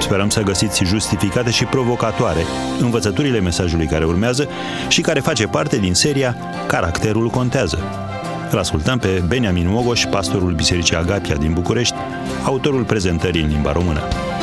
Sperăm să găsiți justificate și provocatoare învățăturile mesajului care urmează și care face parte din seria Caracterul contează. Îl ascultăm pe Beniamin Mogoș, pastorul Bisericii Agapia din București, autorul prezentării în limba română.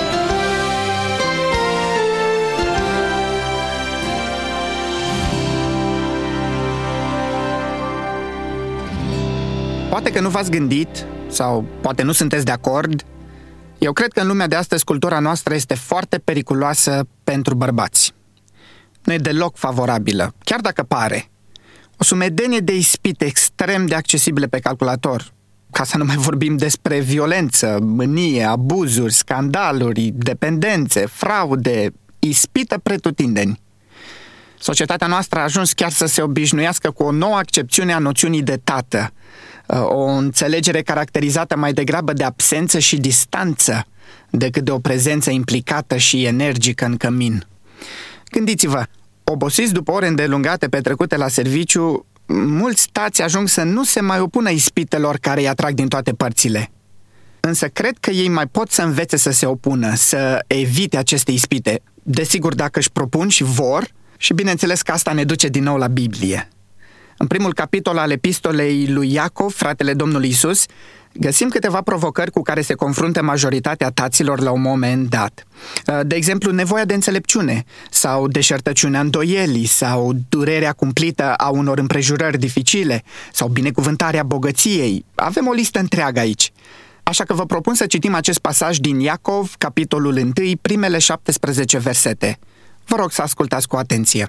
Poate că nu v-ați gândit, sau poate nu sunteți de acord, eu cred că în lumea de astăzi cultura noastră este foarte periculoasă pentru bărbați. Nu e deloc favorabilă, chiar dacă pare. O sumedenie de ispite extrem de accesibile pe calculator, ca să nu mai vorbim despre violență, mânie, abuzuri, scandaluri, dependențe, fraude, ispită pretutindeni. Societatea noastră a ajuns chiar să se obișnuiască cu o nouă accepțiune a noțiunii de tată, o înțelegere caracterizată mai degrabă de absență și distanță decât de o prezență implicată și energică în cămin. Gândiți-vă, obosiți după ore îndelungate petrecute la serviciu, mulți tați ajung să nu se mai opună ispitelor care îi atrag din toate părțile. Însă cred că ei mai pot să învețe să se opună, să evite aceste ispite, desigur dacă își propun și vor, și bineînțeles că asta ne duce din nou la Biblie. În primul capitol al epistolei lui Iacov, fratele Domnului Iisus, găsim câteva provocări cu care se confruntă majoritatea taților la un moment dat. De exemplu, nevoia de înțelepciune, sau deșertăciunea îndoielii, sau durerea cumplită a unor împrejurări dificile, sau binecuvântarea bogăției. Avem o listă întreagă aici. Așa că vă propun să citim acest pasaj din Iacov, capitolul 1, primele 17 versete. Vă rog să ascultați cu atenție.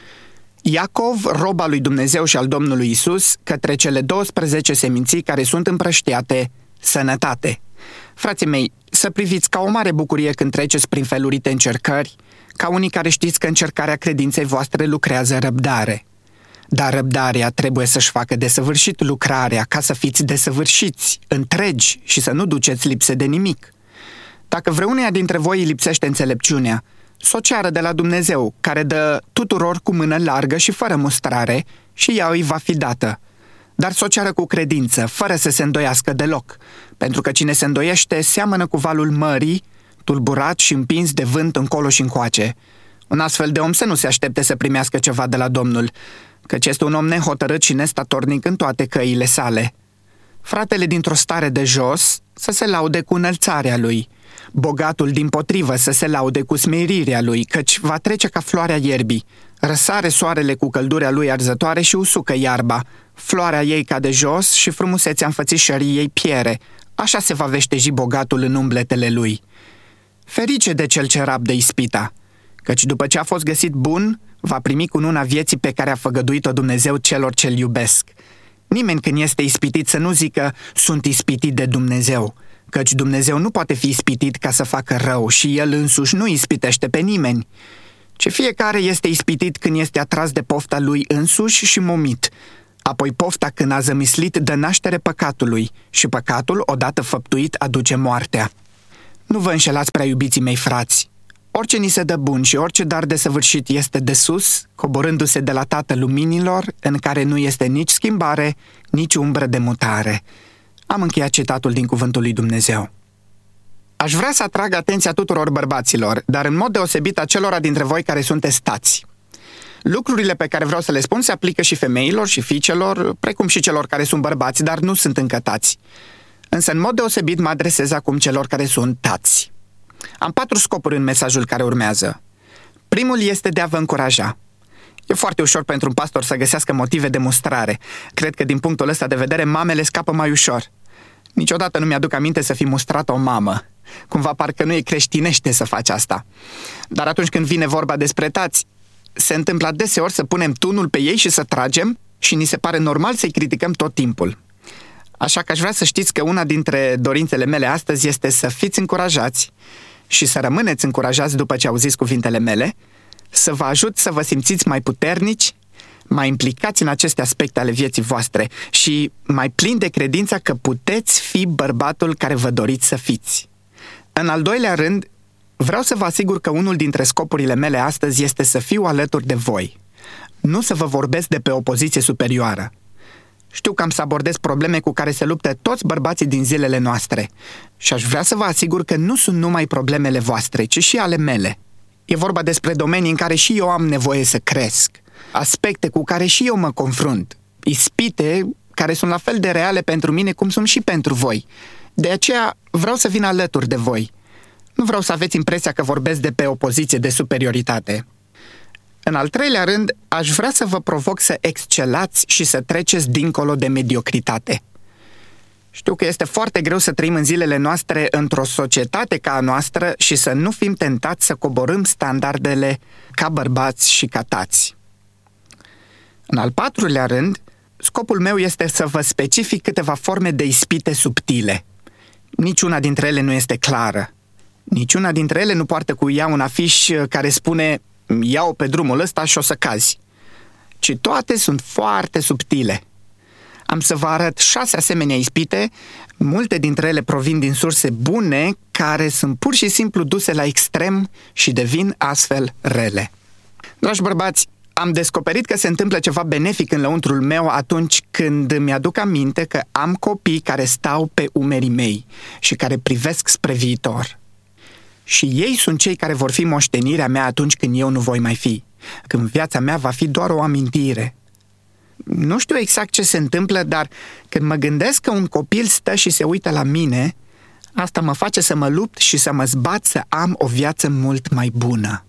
Iacov, rob al lui Dumnezeu și al Domnului Isus, către cele 12 seminții care sunt împrăștiate, sănătate. Frații mei, să priviți ca o mare bucurie când treceți prin felurite încercări, ca unii care știți că încercarea credinței voastre lucrează răbdare. Dar răbdarea trebuie să-și facă desăvârșit lucrarea, ca să fiți desăvârșiți, întregi și să nu duceți lipse de nimic. Dacă vreuneia dintre voi îi lipsește înțelepciunea, s-o ceară de la Dumnezeu, care dă tuturor cu mână largă și fără mustrare, și ea îi va fi dată. Dar s-o ceară cu credință, fără să se îndoiască deloc, pentru că cine se îndoiește seamănă cu valul mării, tulburat și împins de vânt încolo și încoace. Un astfel de om să nu se aștepte să primească ceva de la Domnul, căci este un om nehotărât și nestatornic în toate căile sale. Fratele dintr-o stare de jos să se laude cu înălțarea lui, bogatul dimpotrivă să se laude cu smerirea lui, căci va trece ca floarea ierbii. Răsare soarele cu căldurea lui arzătoare și usucă iarba. Floarea ei cade jos și frumusețea înfățișării ei piere. Așa se va veșteji bogatul în umbletele lui. Ferice de cel ce rabdă ispita, căci după ce a fost găsit bun, va primi cununa vieții pe care a făgăduit-o Dumnezeu celor ce-L iubesc. Nimeni când este ispitit să nu zică, sunt ispitit de Dumnezeu, căci Dumnezeu nu poate fi ispitit ca să facă rău și El însuși nu ispitește pe nimeni. Ci fiecare este ispitit când este atras de pofta lui însuși și momit. Apoi pofta când a zămislit dă naștere păcatului și păcatul, odată făptuit, aduce moartea. Nu vă înșelați, prea iubiții mei frați. Orice ni se dă bun și orice dar desăvârșit este de sus, coborându-se de la Tatăl luminilor, în care nu este nici schimbare, nici umbră de mutare. Am încheiat citatul din Cuvântul lui Dumnezeu. Aș vrea să atrag atenția tuturor bărbaților, dar în mod deosebit acelora dintre voi care sunteți tați. Lucrurile pe care vreau să le spun se aplică și femeilor și fiicelor, precum și celor care sunt bărbați, dar nu sunt încă tați. Însă în mod deosebit mă adresez acum celor care sunt tați. Am 4 scopuri în mesajul care urmează. Primul este de a vă încuraja. E foarte ușor pentru un pastor să găsească motive de mustrare. Cred că din punctul ăsta de vedere mamele scapă mai ușor. Niciodată nu mi-aduc aminte să fi mustrat o mamă. Cumva parcă nu e creștinește să faci asta. Dar atunci când vine vorba despre tați, se întâmplă adeseori să punem tunul pe ei și să tragem și ni se pare normal să-i criticăm tot timpul. Așa că aș vrea să știți că una dintre dorințele mele astăzi este să fiți încurajați și să rămâneți încurajați după ce auziți cuvintele mele, să vă ajut să vă simțiți mai puternici, mai implicați în aceste aspecte ale vieții voastre și mai plini de credința că puteți fi bărbatul care vă doriți să fiți. În al doilea rând, vreau să vă asigur că unul dintre scopurile mele astăzi este să fiu alături de voi, nu să vă vorbesc de pe o poziție superioară. Știu că am să abordez probleme cu care se luptă toți bărbații din zilele noastre și aș vrea să vă asigur că nu sunt numai problemele voastre, ci și ale mele. E vorba despre domenii în care și eu am nevoie să cresc, aspecte cu care și eu mă confrunt, ispite care sunt la fel de reale pentru mine cum sunt și pentru voi. De aceea vreau să vin alături de voi. Nu vreau să aveți impresia că vorbesc de pe o poziție de superioritate. În al treilea rând, aș vrea să vă provoc să excelați și să treceți dincolo de mediocritate. Știu că este foarte greu să trăim în zilele noastre într-o societate ca a noastră și să nu fim tentați să coborâm standardele ca bărbați și ca tați. În al patrulea rând, scopul meu este să vă specific câteva forme de ispite subtile. Niciuna dintre ele nu este clară. Niciuna dintre ele nu poartă cu ea un afiș care spune ia-o pe drumul ăsta și o să cazi. Ci toate sunt foarte subtile. Am să vă arăt 6 asemenea ispite, multe dintre ele provin din surse bune, care sunt pur și simplu duse la extrem și devin astfel rele. Dragi bărbați, am descoperit că se întâmplă ceva benefic în lăuntrul meu atunci când îmi aduc aminte că am copii care stau pe umerii mei și care privesc spre viitor. Și ei sunt cei care vor fi moștenirea mea atunci când eu nu voi mai fi, când viața mea va fi doar o amintire. Nu știu exact ce se întâmplă, dar când mă gândesc că un copil stă și se uită la mine, asta mă face să mă lupt și să mă zbat să am o viață mult mai bună.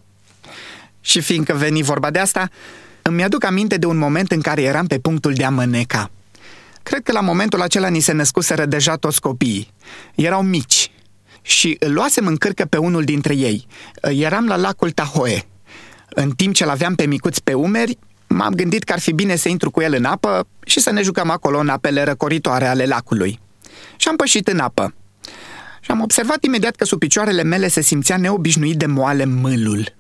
Și fiindcă veni vorba de asta, îmi aduc aminte de un moment în care eram pe punctul de a mă neca. Cred că la momentul acela ni se născuseră deja toți copiii. Erau mici și îl luasem în cârcă pe unul dintre ei. Eram la lacul Tahoe. În timp ce l-aveam pe micuț pe umeri, m-am gândit că ar fi bine să intru cu el în apă și să ne jucăm acolo în apele răcoritoare ale lacului. Și am pășit în apă. Și am observat imediat că sub picioarele mele se simțea neobișnuit de moale mâlul.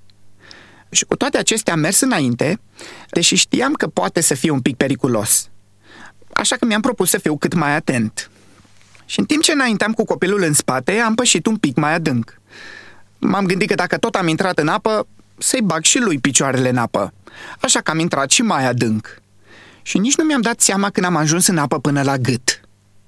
Și cu toate acestea am mers înainte, deși știam că poate să fie un pic periculos. Așa că mi-am propus să fiu cât mai atent. Și în timp ce înainteam cu copilul în spate, am pășit un pic mai adânc. M-am gândit că dacă tot am intrat în apă, să-i bag și lui picioarele în apă. Așa că am intrat și mai adânc. Și nici nu mi-am dat seama când am ajuns în apă până la gât.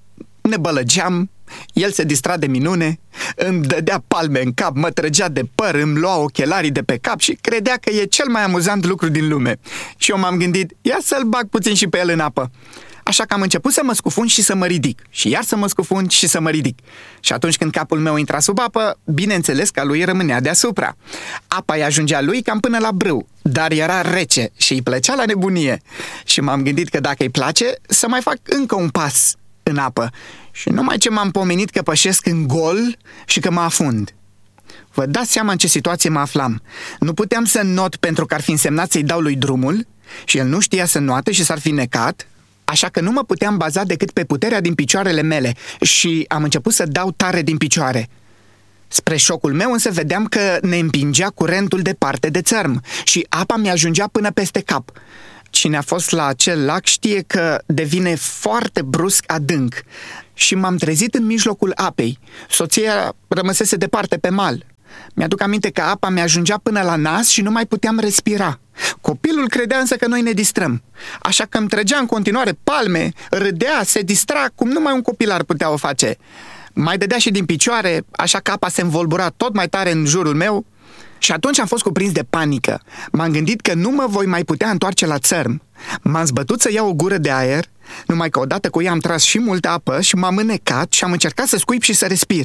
Ne bălăgeam, el se distra de minune, îmi dădea palme în cap, mă trăgea de păr, îmi lua ochelarii de pe cap și credea că e cel mai amuzant lucru din lume. Și eu m-am gândit, ia să-l bag puțin și pe el în apă. Așa că am început să mă scufund și să mă ridic. Și iar să mă scufund și să mă ridic. Și atunci când capul meu intra sub apă, bineînțeles că lui rămânea deasupra. Apa îi ajungea lui cam până la brâu, dar era rece și îi plăcea la nebunie. Și m-am gândit că dacă îi place, să mai fac încă un pas în apă. Și numai ce m-am pomenit că pășesc în gol și că mă afund. Vă dați seama în ce situație mă aflam. Nu puteam să not pentru că ar fi însemnat să-i dau lui drumul și el nu știa să noate și s-ar fi necat. Așa că nu mă puteam baza decât pe puterea din picioarele mele și am început să dau tare din picioare. Spre șocul meu însă vedeam că ne împingea curentul departe de țărm și apa mi-ajungea până peste cap. Cine a fost la acel lac știe că devine foarte brusc adânc și m-am trezit în mijlocul apei. Soția rămăsese departe pe mal. Mi-aduc aminte că apa mi-ajungea până la nas și nu mai puteam respira. Copilul credea însă că noi ne distrăm, așa că îmi trăgea în continuare palme, râdea, se distra cum numai un copil ar putea o face. Mai dădea și din picioare, așa că apa se învolbura tot mai tare în jurul meu. Și atunci am fost cuprins de panică. M-am gândit că nu mă voi mai putea întoarce la țărm. M-am zbătut să iau o gură de aer, numai că odată cu ea am tras și multă apă și m-am înnecat și am încercat să scuip și să respir.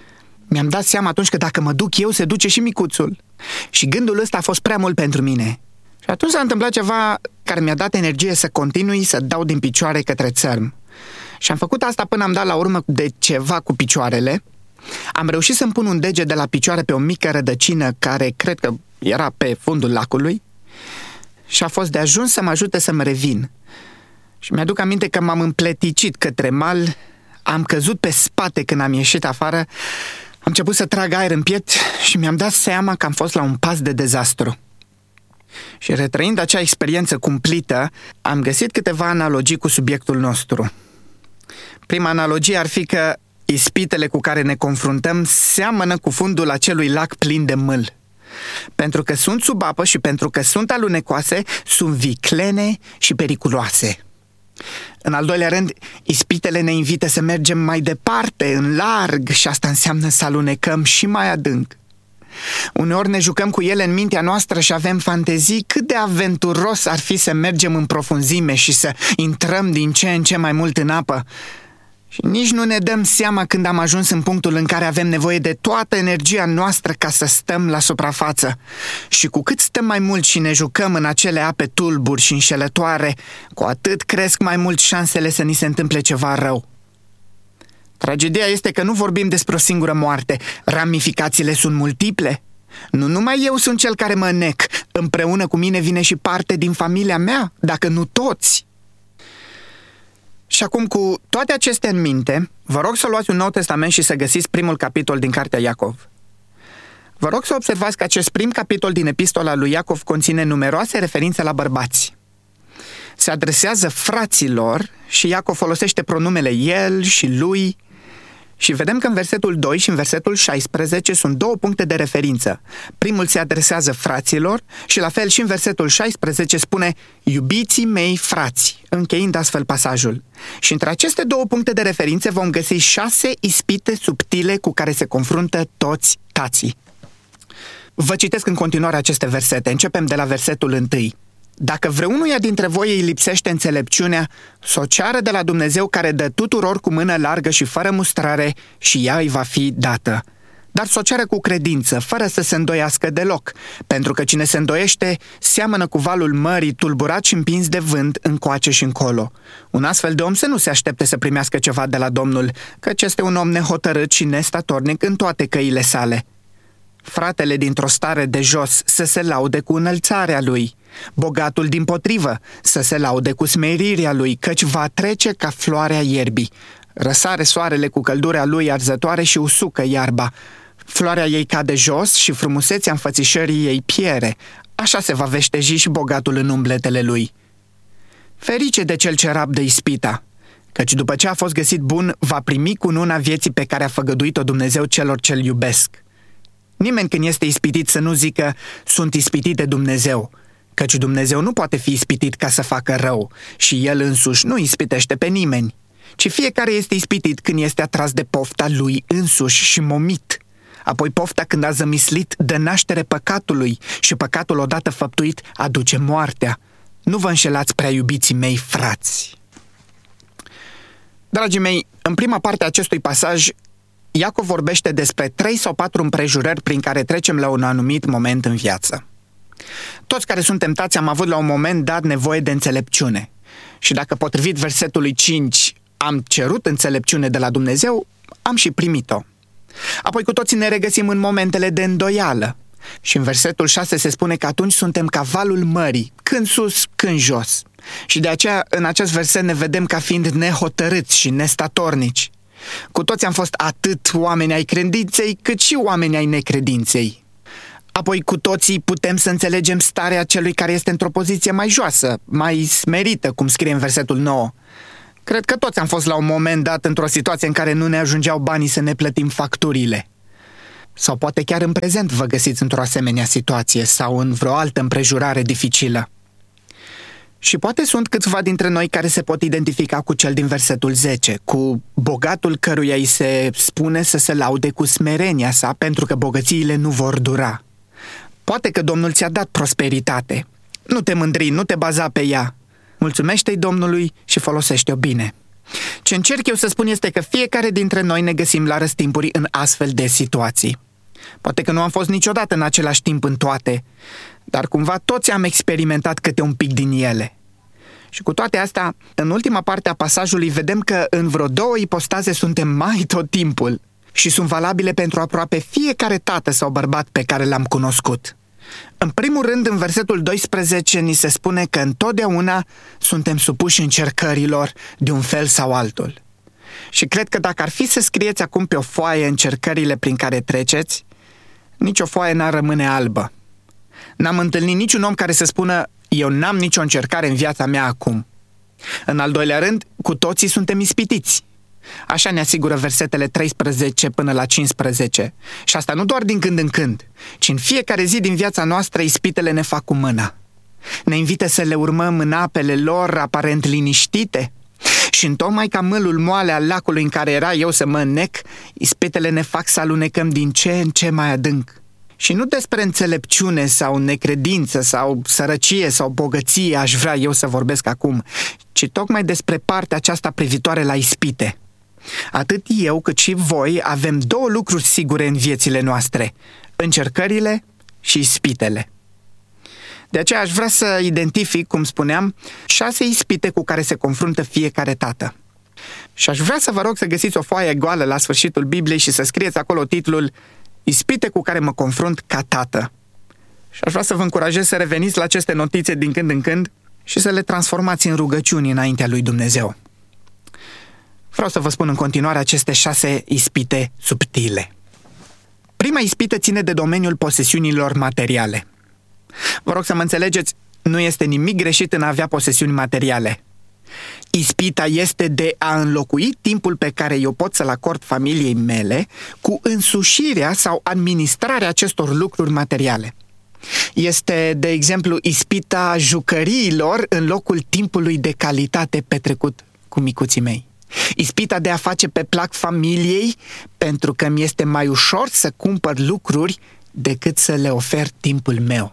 Mi-am dat seama atunci că dacă mă duc eu, se duce și micuțul. Și gândul ăsta a fost prea mult pentru mine. Și atunci s-a întâmplat ceva care mi-a dat energie să continui să dau din picioare către țărm. Și am făcut asta până am dat la urmă de ceva cu picioarele. Am reușit să-mi pun un deget de la picioare pe o mică rădăcină care cred că era pe fundul lacului și a fost de ajuns să mă ajute să-mi revin. Și mi-aduc aminte că m-am împleticit către mal, am căzut pe spate când am ieșit afară, am început să trag aer în piept și mi-am dat seama că am fost la un pas de dezastru. Și retrăind acea experiență cumplită, am găsit câteva analogii cu subiectul nostru. Prima analogie ar fi că ispitele cu care ne confruntăm seamănă cu fundul acelui lac plin de mâl. Pentru că sunt sub apă și pentru că sunt alunecoase, sunt viclene și periculoase. În al doilea rând, ispitele ne invită să mergem mai departe, în larg, și asta înseamnă să alunecăm și mai adânc. Uneori ne jucăm cu ele în mintea noastră și avem fantezii cât de aventuros ar fi să mergem în profunzime și să intrăm din ce în ce mai mult în apă. Și nici nu ne dăm seama când am ajuns în punctul în care avem nevoie de toată energia noastră ca să stăm la suprafață. Și cu cât stăm mai mult și ne jucăm în acele ape tulburi și înșelătoare, cu atât cresc mai mult șansele să ni se întâmple ceva rău. Tragedia este că nu vorbim despre o singură moarte, ramificațiile sunt multiple. Nu numai eu sunt cel care mă nec, împreună cu mine vine și parte din familia mea, dacă nu toți. Și acum, cu toate acestea în minte, vă rog să luați un Nou Testament și să găsiți primul capitol din Cartea Iacov. Vă rog să observați că acest prim capitol din epistola lui Iacov conține numeroase referințe la bărbați. Se adresează fraților și Iacov folosește pronumele el și lui. Și vedem că în versetul 2 și în versetul 16 sunt două puncte de referință. Primul se adresează fraților și la fel și în versetul 16 spune iubiții mei frați, încheind astfel pasajul. Și între aceste două puncte de referință vom găsi 6 ispite subtile cu care se confruntă toți tații. Vă citesc în continuare aceste versete. Începem de la versetul 1. Dacă vreunuia dintre voi îi lipsește înțelepciunea, s-o ceară de la Dumnezeu care dă tuturor cu mână largă și fără mustrare și ea îi va fi dată. Dar s-o ceară cu credință, fără să se îndoiască deloc, pentru că cine se îndoiește seamănă cu valul mării tulburat și împins de vânt încoace și încolo. Un astfel de om să nu se aștepte să primească ceva de la Domnul, căci este un om nehotărât și nestatornic în toate căile sale. Fratele dintr-o stare de jos să se laude cu înălțarea lui, bogatul dimpotrivă să se laude cu smerirea lui, căci va trece ca floarea ierbii. Răsare soarele cu căldura lui arzătoare și usucă iarba. Floarea ei cade jos și frumusețea înfățișării ei piere. Așa se va veșteji și bogatul în umbletele lui. Ferice de cel ce rabdă ispita, căci după ce a fost găsit bun, va primi cununa vieții pe care a făgăduit-o Dumnezeu celor ce-L iubesc. Nimeni când este ispitit să nu zică, sunt ispitit de Dumnezeu, căci Dumnezeu nu poate fi ispitit ca să facă rău și El însuși nu ispitește pe nimeni, ci fiecare este ispitit când este atras de pofta lui însuși și momit. Apoi pofta, când a zămislit, dă naștere păcatului și păcatul odată făptuit aduce moartea. Nu vă înșelați, prea iubiții mei frați. Dragii mei, în prima parte a acestui pasaj, Iacov vorbește despre 3 sau 4 împrejurări prin care trecem la un anumit moment în viață. Toți care suntem tați am avut la un moment dat nevoie de înțelepciune. Și dacă potrivit versetului 5 am cerut înțelepciune de la Dumnezeu, am și primit-o. Apoi cu toții ne regăsim în momentele de îndoială. Și în versetul 6 se spune că atunci suntem ca valul mării, când sus, când jos. Și de aceea în acest verset ne vedem ca fiind nehotărâți și nestatornici. Cu toți am fost atât oameni ai credinței, cât și oameni ai necredinței. Apoi cu toții putem să înțelegem starea celui care este într-o poziție mai joasă, mai smerită, cum scrie în versetul 9. Cred că toți am fost la un moment dat într-o situație în care nu ne ajungeau banii să ne plătim facturile. Sau poate chiar în prezent vă găsiți într-o asemenea situație sau în vreo altă împrejurare dificilă. Și poate sunt câțiva dintre noi care se pot identifica cu cel din versetul 10, cu bogatul căruia îi se spune să se laude cu smerenia sa pentru că bogățiile nu vor dura. Poate că Domnul ți-a dat prosperitate. Nu te mândri, nu te baza pe ea. Mulțumește-i Domnului și folosește-o bine. Ce încerc eu să spun este că fiecare dintre noi ne găsim la răstimpuri în astfel de situații. Poate că nu am fost niciodată în același timp în toate, dar cumva toți am experimentat câte un pic din ele. Și cu toate astea, în ultima parte a pasajului vedem că în vreo 2 ipostaze suntem mai tot timpul și sunt valabile pentru aproape fiecare tată sau bărbat pe care l-am cunoscut. În primul rând, în versetul 12 ni se spune că întotdeauna suntem supuși încercărilor de un fel sau altul. Și cred că dacă ar fi să scrieți acum pe o foaie încercările prin care treceți, nicio foaie n-ar rămâne albă. N-am întâlnit niciun om care să spună, eu n-am nicio încercare în viața mea acum. În al doilea rând, cu toții suntem ispitiți. Așa ne asigură versetele 13 până la 15. Și asta nu doar din când în când, ci în fiecare zi din viața noastră ispitele ne fac cu mâna. Ne invită să le urmăm în apele lor aparent liniștite. Și întocmai ca mâlul moale al lacului în care era eu să mă înnec, ispitele ne fac să alunecăm din ce în ce mai adânc. Și nu despre înțelepciune sau necredință sau sărăcie sau bogăție aș vrea eu să vorbesc acum, ci tocmai despre partea aceasta privitoare la ispite. Atât eu cât și voi avem două lucruri sigure în viețile noastre: încercările și ispitele. De aceea aș vrea să identific, cum spuneam, 6 ispite cu care se confruntă fiecare tată. Și aș vrea să vă rog să găsiți o foaie goală la sfârșitul Bibliei și să scrieți acolo titlul Ispite cu care mă confrunt ca tată. Și aș vrea să vă încurajez să reveniți la aceste notițe din când în când și să le transformați în rugăciuni înaintea lui Dumnezeu. Vreau să vă spun în continuare aceste 6 ispite subtile. Prima ispită ține de domeniul posesiunilor materiale. Vă rog să mă înțelegeți, nu este nimic greșit în a avea posesiuni materiale. Ispita este de a înlocui timpul pe care eu pot să-l acord familiei mele cu însușirea sau administrarea acestor lucruri materiale. Este, de exemplu, ispita jucăriilor în locul timpului de calitate petrecut cu micuții mei. Ispita de a face pe plac familiei pentru că mi este mai ușor să cumpăr lucruri decât să le ofer timpul meu.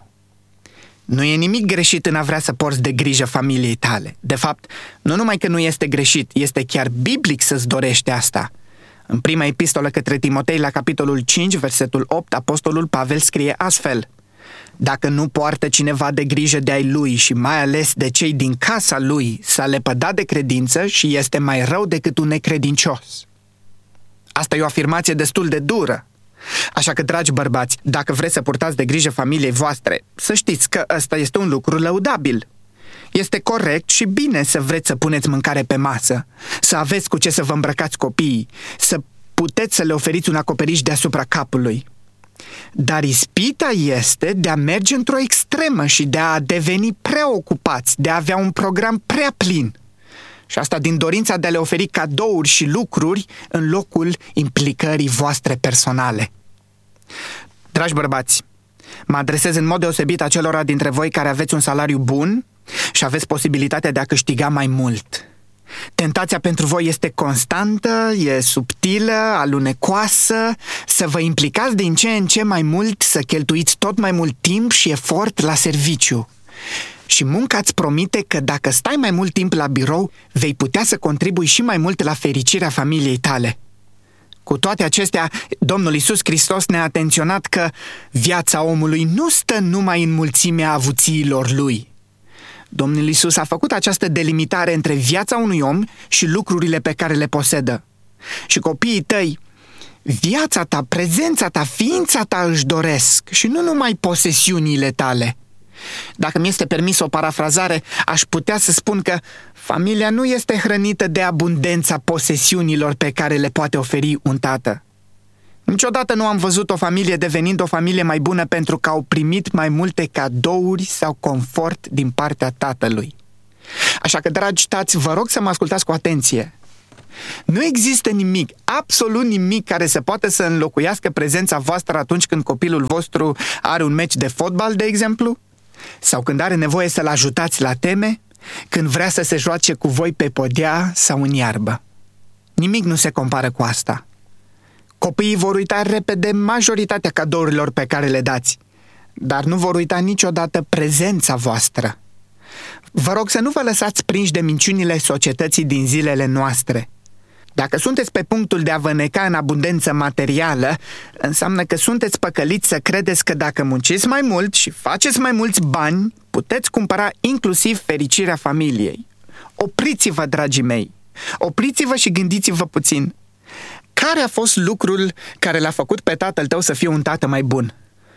Nu e nimic greșit în a vrea să porți de grijă familiei tale. De fapt, nu numai că nu este greșit, este chiar biblic să-ți dorești asta. În prima epistolă către Timotei, la capitolul 5, versetul 8, apostolul Pavel scrie astfel: Dacă nu poartă cineva de grijă de ai lui și mai ales de cei din casa lui, s-a lepădat de credință și este mai rău decât un necredincios. Asta e o afirmație destul de dură. Așa că, dragi bărbați, dacă vreți să purtați de grijă familiei voastre, să știți că ăsta este un lucru lăudabil. Este corect și bine să vreți să puneți mâncare pe masă, să aveți cu ce să vă îmbrăcați copiii, să puteți să le oferiți un acoperiș deasupra capului. Dar ispita este de a merge într-o extremă și de a deveni prea ocupați, de a avea un program prea plin. Și asta din dorința de a le oferi cadouri și lucruri în locul implicării voastre personale. Dragi bărbați, mă adresez în mod deosebit acelora dintre voi care aveți un salariu bun și aveți posibilitatea de a câștiga mai mult. Tentația pentru voi este constantă, e subtilă, alunecoasă, să vă implicați din ce în ce mai mult, să cheltuiți tot mai mult timp și efort la serviciu. Și munca îți promite că dacă stai mai mult timp la birou, vei putea să contribui și mai mult la fericirea familiei tale. Cu toate acestea, Domnul Iisus Hristos ne-a atenționat că viața omului nu stă numai în mulțimea avuțiilor lui. Domnul Iisus a făcut această delimitare între viața unui om și lucrurile pe care le posedă. Și copiii tăi, viața ta, prezența ta, ființa ta își doresc și nu numai posesiunile tale. Dacă mi este permis o parafrazare, aș putea să spun că familia nu este hrănită de abundența posesiunilor pe care le poate oferi un tată. Niciodată nu am văzut o familie devenind o familie mai bună pentru că au primit mai multe cadouri sau confort din partea tatălui. Așa că, dragi tați, vă rog să mă ascultați cu atenție. Nu există nimic, absolut nimic care să poată să înlocuiască prezența voastră atunci când copilul vostru are un meci de fotbal, de exemplu, sau când are nevoie să-l ajutați la teme, când vrea să se joace cu voi pe podea sau în iarbă. Nimic nu se compară cu asta. Copiii vor uita repede majoritatea cadourilor pe care le dați, dar nu vor uita niciodată prezența voastră. Vă rog să nu vă lăsați prinși de minciunile societății din zilele noastre. Dacă sunteți pe punctul de a vă neca în abundență materială, înseamnă că sunteți păcăliți să credeți că dacă munciți mai mult și faceți mai mulți bani, puteți cumpăra inclusiv fericirea familiei. Opriți-vă, dragii mei! Opriți-vă și gândiți-vă puțin. Care a fost lucrul care l-a făcut pe tatăl tău să fie un tată mai bun?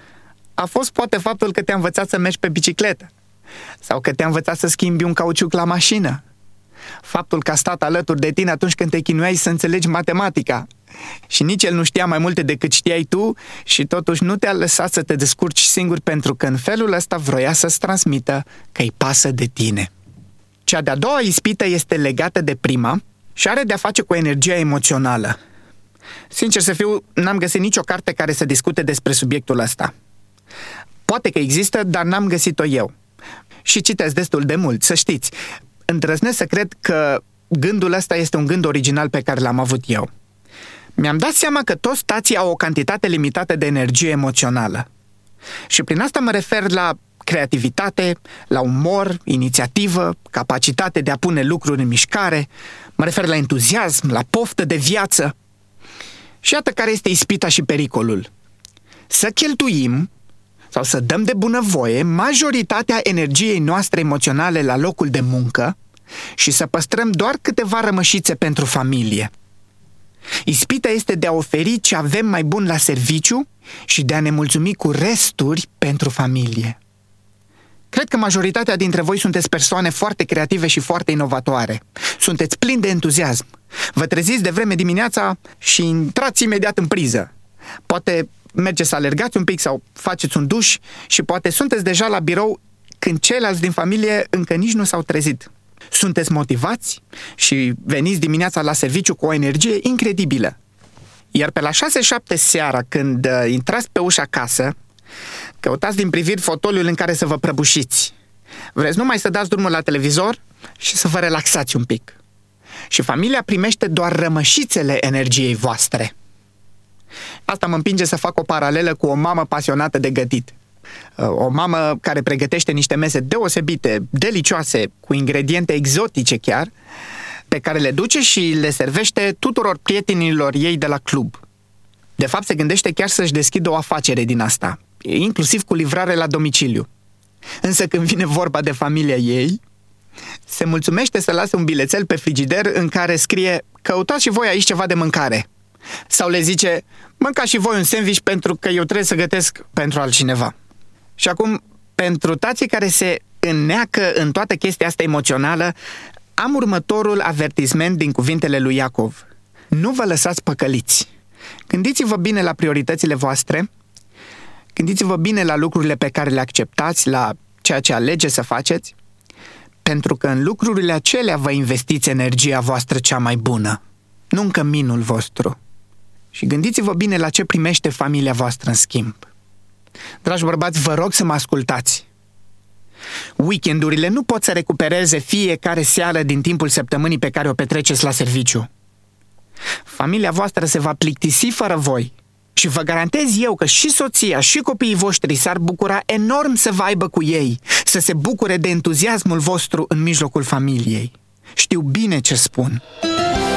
A fost poate faptul că te-a învățat să mergi pe bicicletă sau că te-a învățat să schimbi un cauciuc la mașină. Faptul că a stat alături de tine atunci când te chinuiai să înțelegi matematica și nici el nu știa mai multe decât știai tu și totuși nu te-a lăsat să te descurci singur pentru că în felul ăsta vroia să-ți transmită că îi pasă de tine. Cea de-a doua ispită este legată de prima și are de-a face cu energia emoțională. Sincer să fiu, n-am găsit nicio carte care să discute despre subiectul ăsta. Poate că există, dar n-am găsit-o eu. Și citesc destul de mult, să știți. Îndrăznesc să cred că gândul ăsta este un gând original pe care l-am avut eu. Mi-am dat seama că toți tații au o cantitate limitată de energie emoțională. Și prin asta mă refer la creativitate, la umor, inițiativă, capacitate de a pune lucruri în mișcare, mă refer la entuziasm, la poftă de viață. Și iată care este ispita și pericolul. Să cheltuim sau să dăm de bunăvoie majoritatea energiei noastre emoționale la locul de muncă și să păstrăm doar câteva rămășițe pentru familie. Ispita este de a oferi ce avem mai bun la serviciu și de a ne mulțumi cu resturi pentru familie. Cred că majoritatea dintre voi sunteți persoane foarte creative și foarte inovatoare. Sunteți plini de entuziasm. Vă treziți de vreme dimineața și intrați imediat în priză. Poate mergeți să alergați un pic sau faceți un duș și poate sunteți deja la birou când ceilalți din familie încă nici nu s-au trezit. Sunteți motivați și veniți dimineața la serviciu cu o energie incredibilă. Iar pe la 6-7 seara, când intrați pe ușa acasă, căutați din priviri fotoliul în care să vă prăbușiți. Vreți numai să dați drumul la televizor și să vă relaxați un pic. Și familia primește doar rămășițele energiei voastre. Asta mă împinge să fac o paralelă cu o mamă pasionată de gătit. O mamă care pregătește niște mese deosebite, delicioase, cu ingrediente exotice chiar, pe care le duce și le servește tuturor prietenilor ei de la club. De fapt, se gândește chiar să-și deschidă o afacere din asta, inclusiv cu livrare la domiciliu. Însă când vine vorba de familia ei, se mulțumește să lase un bilețel pe frigider în care scrie: căutați și voi aici ceva de mâncare. Sau le zice: mâncați și voi un sandwich pentru că eu trebuie să gătesc pentru altcineva. Și acum, pentru tații care se înneacă în toată chestia asta emoțională, am următorul avertisment din cuvintele lui Iacov: nu vă lăsați păcăliți. Gândiți-vă bine la prioritățile voastre, gândiți-vă bine la lucrurile pe care le acceptați, la ceea ce alegeți să faceți, pentru că în lucrurile acelea vă investiți energia voastră cea mai bună, nu în căminul vostru. Și gândiți-vă bine la ce primește familia voastră în schimb. Dragi bărbați, vă rog să mă ascultați. Weekendurile nu pot să recupereze fiecare seară din timpul săptămânii pe care o petreceți la serviciu. Familia voastră se va plictisi fără voi și vă garantez eu că și soția și copiii voștri s-ar bucura enorm să vă aibă cu ei, să se bucure de entuziasmul vostru în mijlocul familiei. Știu bine ce spun.